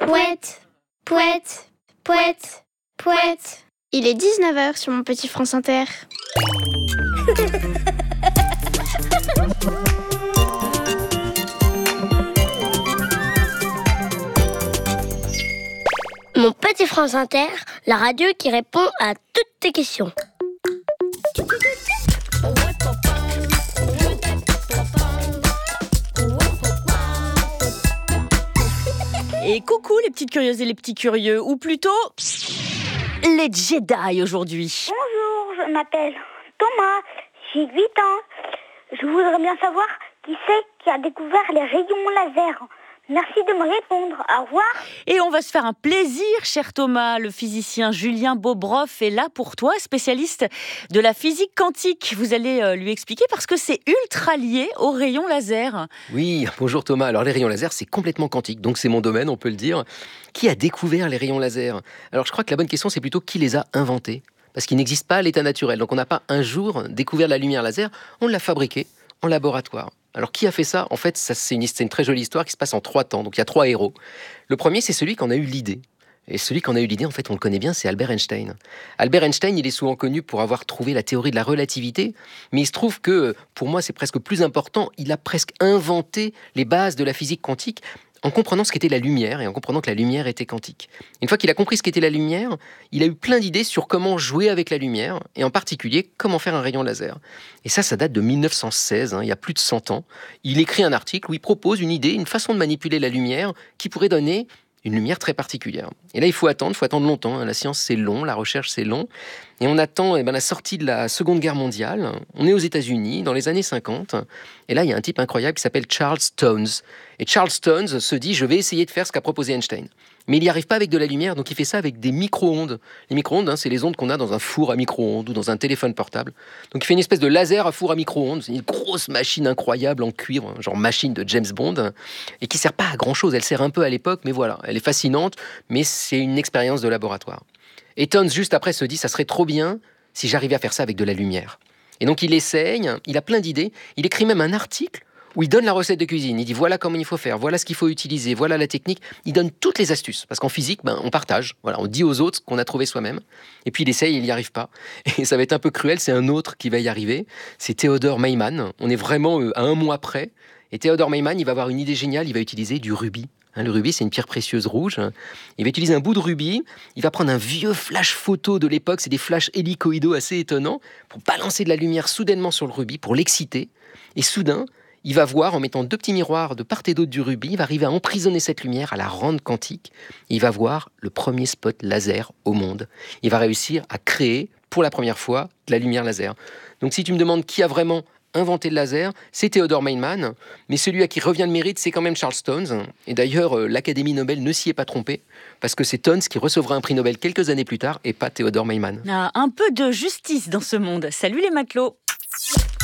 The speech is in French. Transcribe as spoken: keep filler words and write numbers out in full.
Pouette, pouette, pouette, pouette. Il est dix-neuf heures sur mon petit France Inter. Mon petit France Inter, la radio qui répond à toutes tes questions. Et coucou les petites curieuses et les petits curieux, ou plutôt les Jedi aujourd'hui. Bonjour, je m'appelle Thomas, j'ai huit ans. Je voudrais bien savoir qui c'est qui a découvert les rayons laser. Merci de me répondre, au revoir. Et on va se faire un plaisir, cher Thomas. Le physicien Julien Bobroff est là pour toi, spécialiste de la physique quantique. Vous allez euh, lui expliquer parce que c'est ultra lié aux rayons laser. Oui, bonjour Thomas. Alors les rayons laser, c'est complètement quantique, donc c'est mon domaine, on peut le dire. Qui a découvert les rayons laser ? Alors je crois que la bonne question, c'est plutôt qui les a inventés. Parce qu'ils n'existent pas à l'état naturel. Donc on n'a pas un jour découvert la lumière laser, on l'a fabriquée en laboratoire. Alors, qui a fait ça ? En fait, ça, c'est, une, c'est une très jolie histoire qui se passe en trois temps. Donc, il y a trois héros. Le premier, c'est celui qui en a eu l'idée. Et celui qui en a eu l'idée, en fait, on le connaît bien, c'est Albert Einstein. Albert Einstein, il est souvent connu pour avoir trouvé la théorie de la relativité. Mais il se trouve que, pour moi, c'est presque plus important, il a presque inventé les bases de la physique quantique en comprenant ce qu'était la lumière et en comprenant que la lumière était quantique. Une fois qu'il a compris ce qu'était la lumière, il a eu plein d'idées sur comment jouer avec la lumière et en particulier comment faire un rayon laser. Et ça, ça date de mille neuf cent seize, hein, il y a plus de cent ans. Il écrit un article où il propose une idée, une façon de manipuler la lumière qui pourrait donner une lumière très particulière. Et là, il faut attendre, il faut attendre longtemps. Hein. La science, c'est long, la recherche, c'est long. Et on attend eh ben, la sortie de la Seconde Guerre mondiale. On est aux États-Unis, dans les années cinquante. Et là, il y a un type incroyable qui s'appelle Charles Stones. Et Charles Stones se dit, je vais essayer de faire ce qu'a proposé Einstein. Mais il n'y arrive pas avec de la lumière, donc il fait ça avec des micro-ondes. Les micro-ondes, hein, c'est les ondes qu'on a dans un four à micro-ondes ou dans un téléphone portable. Donc il fait une espèce de laser à four à micro-ondes. C'est une grosse machine incroyable en cuivre, genre machine de James Bond, et qui ne sert pas à grand-chose. Elle sert un peu à l'époque, mais voilà, elle est fascinante, mais c'est une expérience de laboratoire. Et Stones, juste après, se dit, ça serait trop bien si j'arrivais à faire ça avec de la lumière. Et donc il essaye, il a plein d'idées, il écrit même un article où il donne la recette de cuisine. Il dit voilà comment il faut faire, voilà ce qu'il faut utiliser, voilà la technique. Il donne toutes les astuces. Parce qu'en physique, ben, on partage. Voilà, on dit aux autres ce qu'on a trouvé soi-même. Et puis il essaye et il n'y arrive pas. Et ça va être un peu cruel, c'est un autre qui va y arriver. C'est Theodore Meyman. On est vraiment euh, à un mois près. Et Theodore Meyman, il va avoir une idée géniale. Il va utiliser du rubis. Hein, le rubis, c'est une pierre précieuse rouge. Il va utiliser un bout de rubis. Il va prendre un vieux flash photo de l'époque. C'est des flashs hélicoïdaux assez étonnants. Pour balancer de la lumière soudainement sur le rubis, pour l'exciter. Et soudain, il va voir, en mettant deux petits miroirs de part et d'autre du rubis, il va arriver à emprisonner cette lumière, à la rendre quantique. Et il va voir le premier spot laser au monde. Il va réussir à créer, pour la première fois, de la lumière laser. Donc si tu me demandes qui a vraiment inventé le laser, c'est Theodore Meyman. Mais celui à qui revient le mérite, c'est quand même Charles Stones. Et d'ailleurs, l'Académie Nobel ne s'y est pas trompée, parce que c'est Stones qui recevra un prix Nobel quelques années plus tard, et pas Theodore Meyman. Ah, un peu de justice dans ce monde. Salut les matelots.